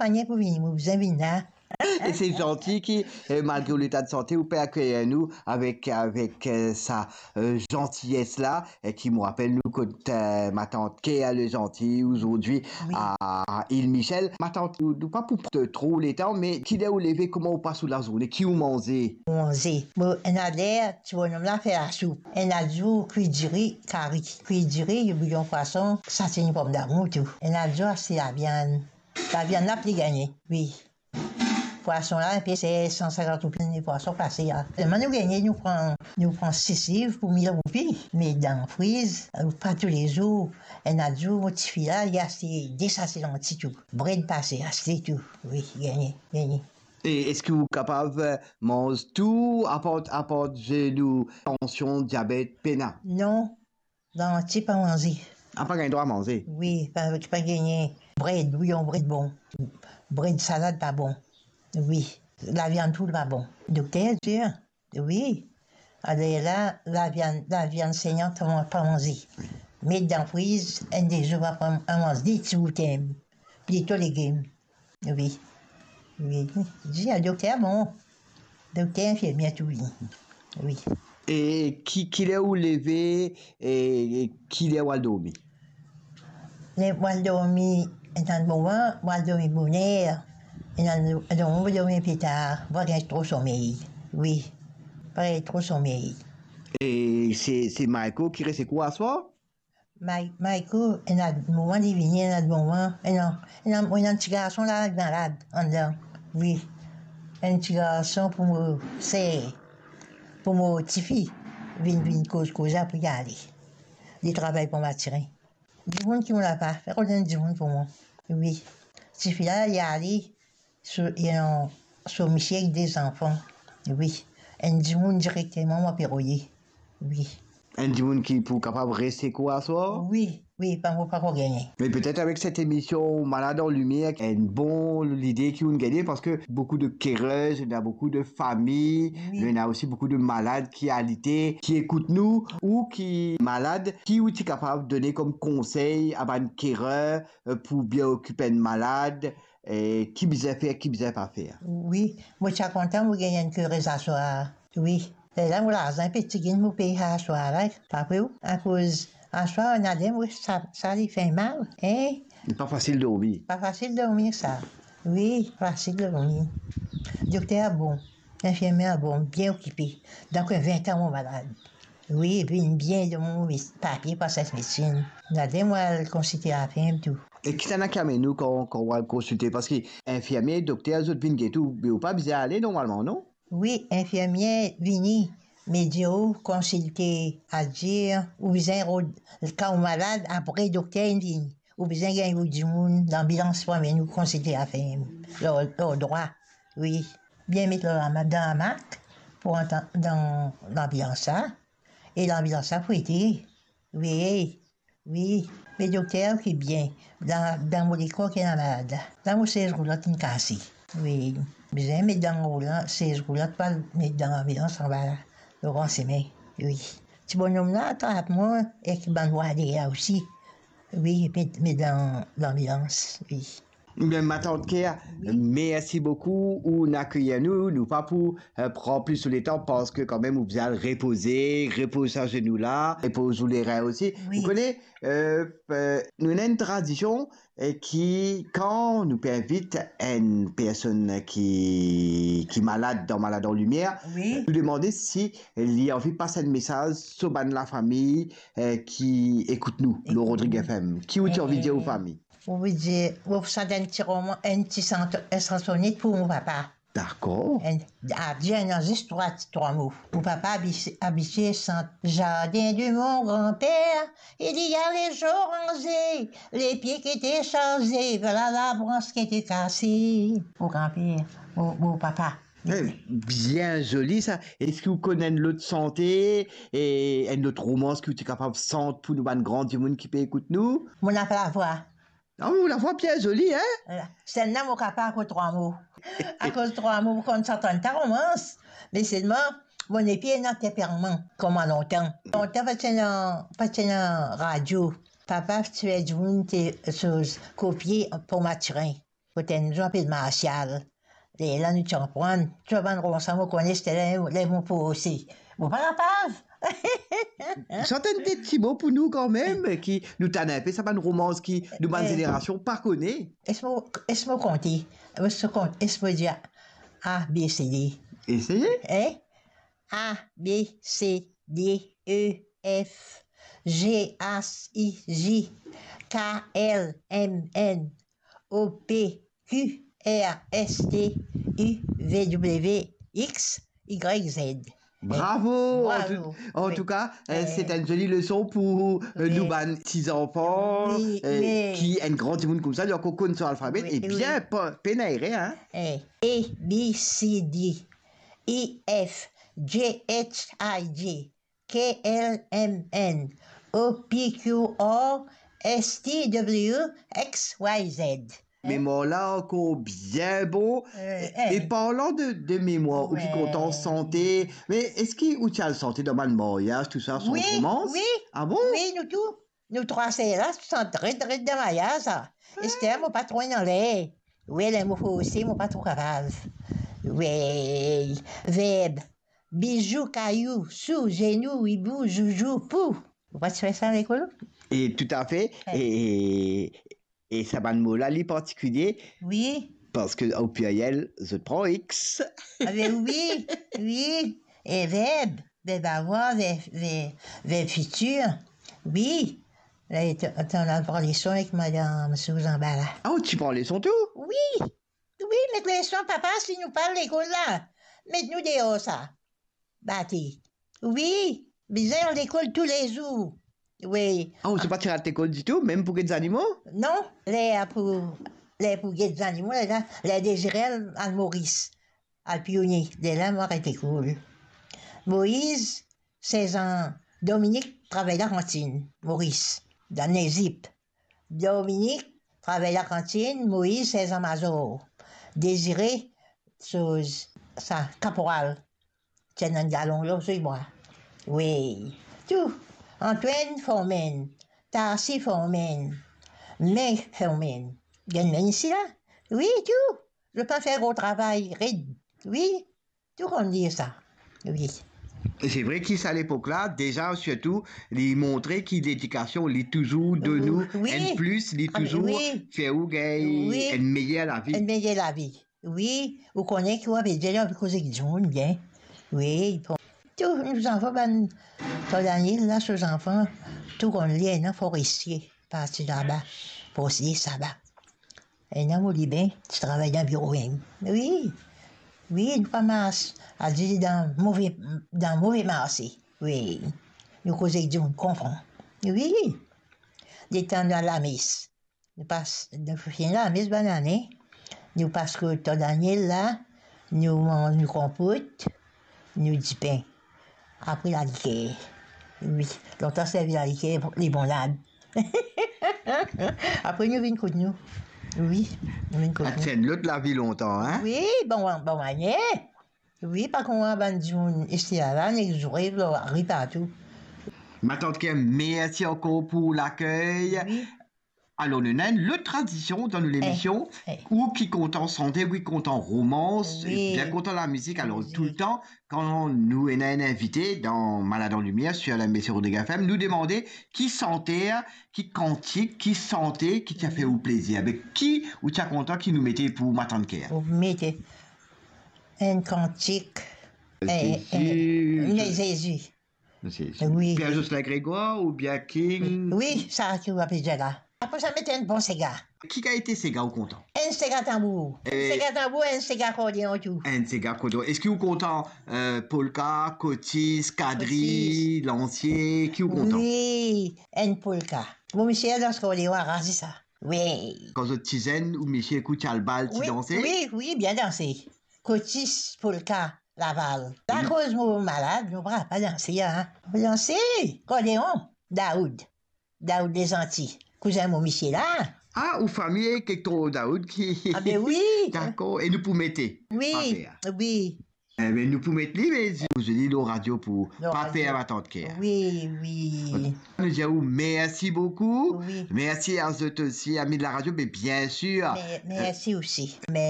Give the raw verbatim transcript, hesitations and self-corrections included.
accompagner pour venir, vous venir là. Et c'est gentil qui, euh, malgré l'état de santé, vous pouvez accueillir nous avec, avec euh, sa euh, gentillesse-là, et qui me rappelle nous que euh, ma tante Kéa le gentil, aujourd'hui, Oui. à, à Île-Michel. Ma tante, nous, nous pas pour te trop les temps, mais qui est au lever, comment on passe sous la journée, qui vous mangez? Manger. Bon, on a l'air, tu vois, on a fait la soupe. On a du cuit du riz, curry. Cuit du riz, le bouillon poisson, ça c'est une pomme d'amour, tout. On a du c'est la viande. La viande n'a plus gagné, oui. Poisson là, et puis c'est cent cinquante roupies de poisson passé là. Maintenant, nous gagnons, nous prenons, nous prenons six livres pour mille roupies. Mais dans la frise, pas tous les jours. On a du motivé là, il y a des sachets dans le petit tout. Bread passé, c'est tout. Oui, gagné, gagné. Et est-ce que vous êtes capable de manger tout, apporte, apporte genoux, tension, diabète, pénin? Non, dans le petit pas manger. Ah, pas gagné droit à manger? Oui, pas, pas gagné. Bread, bouillon, bread bon. Bread salade pas bon. Oui, la viande tout pas bon. Docteur, sûr? Oui. Alors là, la viande, la viande saignante, on va pas manger. Mais dans la frise, un des jours, on va manger des petits boutins, des tous légumes. Oui. Oui. Dis à docteur, bon. Docteur, fait bien tout, oui. Oui. Et qui, qui est où levé et, et qui est où dormir? Les mois dormi, dans le moment, moi dormi bonheur. Et dans le moment, dormi plus tard, pas qu'il trop sommeil. Oui. Pas qu'il trop sommeil. Et c'est, c'est Michael qui reste quoi à soi? Michael, il y a des moments de venir, il y a des moments. Il y a un petit garçon là, malade, en dedans. Oui. Un petit garçon pour me. C'est. Pour mon petit fille. Vine, vine, cause, cause, pour y aller. Il travaille pour m'attirer. Du monde qui ne l'a pas fait, on donne du monde pour moi. Oui. Petit fille là, il y a allé. Il y a sur Michel avec des enfants. Oui. Un du monde directement, moi, péroyer. Oui. Un du monde qui pour capable de rester quoi à soi? Oui, oui, pas moi, pas qu'on gagne. Mais peut-être avec cette émission Malade en Lumière, il y a une bonne idée qui ont gagné parce que beaucoup de quereuses, il y a beaucoup de familles, Oui. il y a aussi beaucoup de malades qui alitent, qui écoutent nous ou qui malades, qui ou qui capable de donner comme conseil à un quereur pour bien occuper une malade, et qui bien faire, qui bien pas faire. Oui, moi je suis content de gagner une quereuse à soir. Oui. Et là, moi, j'ai un petit gain de payer à soir, là. Pas peu, à cause, à soir, on a des, ça, ça lui fait mal, hein? C'est pas facile de dormir. Pas facile de dormir, ça. Oui, facile de dormir. Docteur bon, infirmière bon, bien occupé. Donc, vingt ans, mon malade. Oui, et puis bien de mon papier pour cette médecine. On a des mois consulter à faire tout. Et qui s'en a qu'à nous quand, quand on va le consulter? Parce que infirmier, docteur, autres vignes tout, mais pas besoin d'aller normalement, non? Oui, infirmière, vini, médio, consulter, à dire, ou bien, quand on est malade, après, docteur, vini. Ou bien, gagner du monde, l'ambulance, pour nous consulter à faire. Le droit, oui. Bien mettre dans la marque, pour entendre dans l'ambulance, et l'ambulance a prêté. Oui, oui. Mais docteur qui est bien, dans, dans mon école qui est malade, dans mon siège roulotte qui est cassé. Oui. Bien, mais dans mon roulotte, siège roulotte, pas mettre dans l'ambulance, on va le renseigner. Oui. Ce bonhomme là, attrape-moi, et qui va nous aller là aussi. Oui, mais, mais dans l'ambulance, oui. Bien, ma tante Kéa, oui. Merci beaucoup. Ou n'accueillez nous, nous pas pour euh, prendre plus sur les temps parce que quand même, vous allez reposer, reposer à genoux là, reposer les reins aussi. Oui. Vous connaissez, euh, euh, nous avons une tradition euh, qui, quand nous invite une personne qui, qui est malade dans Malade en Lumière, oui. Nous demander si il y a envie de passer un message sur la famille euh, qui écoute nous, le Rodrigue F M. Qui vous a envie de dire aux familles? Vous voulez dire, vous faites un petit roman, un petit chansonnette pour mon papa. D'accord. À dire un juste trois, trois mots. Mon papa habitait sans jardin de mon grand-père. Il y a les jours rangés, les pieds qui étaient changés, voilà la branche qui était cassée. Mon grand-père, mon, mon papa. Eh, bien joli ça. Est-ce que vous connaissez l'autre santé et une autre romance que vous êtes capable de sentir pour nous, un grand monde qui peut écouter nous? Mon n'a pas la voix. Ah, vous la voix bien jolie, hein? Celle-là, mon capable à trois mots. À cause de trois mots, qu'on s'entend ta romance. Mais seulement, mon épi est dans tempérament, comme en longtemps. Longtemps, parce que dans radio, papa, tu es du monde, tes choses copiées pour m'attirer. Côté nous, un peu de Martial. Et là, nous t'en prendre. Tu vas prendre ensemble, on connaît, c'était les mots pour aussi. Bon, pas la Certaines des petits mots pour nous quand même, qui nous t'en un peu, ça va une romance qui, nous, bonne génération, pas connaît. Est-ce que compter? Est-ce que dire A, B, C, D? Essayez. Hein? A, B, C, D, E, F, G, H, I, J, K, L, M, N, O, P, Q, R, S, T, U, V, W, X, Y, Z. Bravo! Bravo. En, tout, en Oui. tout cas, euh, Euh, c'est une jolie leçon pour euh, oui. nous, ban, petits enfants, Oui, euh, oui. qui ont un grand monde comme ça, leur cocoon sur l'alphabet, Oui, et bien oui. pas pénéré, hein? A, B, C, D, E, F, G, H, I, J, K, L, M, N, O, P, Q, R, S, T, W, X, Y, Z. Mémoire là encore bien bon. Euh, Et hein. parlant de, de mémoire, ou qui Ouais. content santé, mais est-ce qu'il ou tu as le santé dans le mariage, tout ça, sans Oui, romance? oui, Ah bon? oui, nous tous. Nous trois, c'est là, tu sens très, très de maillage, ça. Esther, mon patron dans l'air. Oui, les mots aussi, mon patron capable. Oui, verbe, bijou, caillou, sous, genou, hibou, joujou, pou. Vous pas faire ça à l'école? Et tout à fait. Ouais. Et, et ça va de mot là, les particulier, Oui, parce que au pluriel, je prends X. ah ben oui, oui. Et verbe, verbe avoir, verbe, verbe, verbe futur. Oui. Là, tu as parlé ça avec madame Susan Bala. Ah, tu parlais son tout? Oui, oui, mais les sons, papa, si nous parle l'école là, mettez-nous dehors ça. Bâti. Oui, bizarre l'école tous les jours. Oui. Ah, on ne sait pas tirer à l'école du tout, même pour les animaux? Non, les pour les pour des animaux, les, les désirels à Maurice, à pionnier, des là, moi, était cool. Moïse, seize ans. Dominique travaille à la cantine. Maurice, dans les zips. Dominique travaille à la cantine. Moïse, seize ans, Mazor. Désiré, chose, ça, caporal. Tiens un galon là, c'est moi. Oui. Tout. Antoine Formen. Tarsi Formen. Mais Formen. Gagne ici là? Oui, tout. Je peux faire au travail. Oui. Tout qu'on dit ça. Oui. C'est vrai qu'à à l'époque-là, déjà, surtout, il montrait que l'éducation, il est toujours de nous, Oui. en plus, il est Ah, mais toujours oui. fait où Oui. une meilleure la vie. Elle meilleure la vie. Oui. Vous connaissez quoi, mais déjà, vous causez du monde, bien. Oui. Bon. Tous nos enfants, ben, Daniel, là, ces enfants, tout qu'on lit, non, forestier, parti là-bas, postier, ça va. Et non, vous bien, tu travailles dans le bureau, hein. Oui. Oui, nous pas masse. À dire dans mauvais, dans mauvais marché. Oui. Nous causons du monde, confond. Oui. Des temps dans la messe. Nous passons, nous faisons la messe banane. Nous passons que ton Daniel là, nous mangeons nous compote, nous du pain. Après la liqueur. Oui. Longtemps servi la liqueur, les bonades. Après nous venons contre nous. Oui. Nous venons contre nous. C'est l'autre la vie longtemps, hein? Oui, bon, bon, manière. Oui, par contre, on va dire ici là, les jours, ils arrivent partout. Ma tante Kim, merci encore pour l'accueil. Oui. Alors, nous avons une tradition dans l'émission Eh, eh. où qui content santé, oui, content romance, Oui. bien content la musique. Alors, Oui. tout le temps, quand nous avons un invité dans Malade en Lumière sur la Messie Rodrigue F M, nous demander qui santé, qui cantique, qui santé, qui t'a fait au plaisir. Avec qui ou tu as content qui nous mettait pour ma tante Kim? Vous mettez un cantique. Eh, eh, Mais Jésus. Oui. Bien Jocelyn Grégoire ou bien King? Oui, ça qui va déjà là. Après, ça mettait un bon cigare. Qui a été ces gars au content? Un cigare tambour. Un Eh. cigare tambour, un cigare accordéon, tout. Un de ces gars content. Est-ce qu'il est content? Euh, Polka, Cotis, Cadri, Lancier, qui est content? Oui, un polka. Mon monsieur dans ce accordéon, c'est ça. Oui. Quand vous êtes tisane ou Michel écoute le bal, tu Oui, dansais? oui, oui, bien dansé. Cotis, polka, Laval. À cause de mon malade, je ne pourrais pas danser, hein. Je peux danser. Accordéon, Daoud. Daoud des Antilles. Cousin mon monsieur là. Ah, ou famille, quelque ton Daoud qui. Ah ben oui. D'accord. Et nous pour mettre. Oui, Parfait. oui. Eh bien, nous pouvons mettre les je dis le radio pour Le pas radio. faire attendre cœur. Oui, oui. Nous disons merci beaucoup. Oui. Merci à vous aussi, amis de la radio, mais bien sûr. Mais, merci aussi. Mais